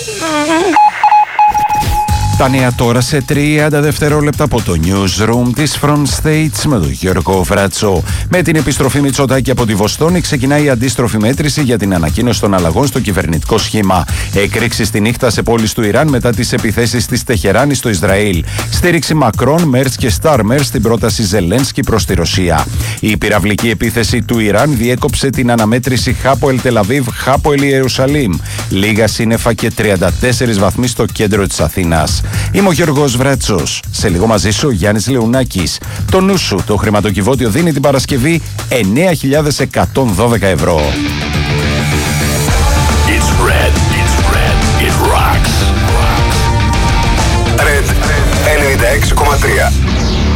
Τα νέα τώρα σε 30 δευτερόλεπτα από το newsroom της Front States με τον Γιώργο Βρατσό. Με την επιστροφή Μητσοτάκη από τη Βοστόνη ξεκινάει η αντίστροφη μέτρηση για την ανακοίνωση των αλλαγών στο κυβερνητικό σχήμα. Έκρηξη στη νύχτα σε πόλεις του Ιράν μετά τις επιθέσεις της Τεχεράνης στο Ισραήλ. Στήριξη Μακρόν, Μέρτς και Στάρμερ στην πρόταση Ζελένσκι προς τη Ρωσία. Η πυραυλική επίθεση του Ιράν διέκοψε την αναμέτρηση Χάποελ Τελαβίβ, Χάποελ Ιερουσαλήμ. Λίγα σύννεφα και 34 βαθμοί στο κέντρο της Αθήνας. Είμαι ο Γιώργος Βρατσός. Σε λίγο μαζί σου ο Γιάννης Λεουνάκης. Το νου σου, το χρηματοκιβώτιο δίνει την Παρασκευή 9.112 ευρώ. It's red. It's red. It rocks. Red 96,3.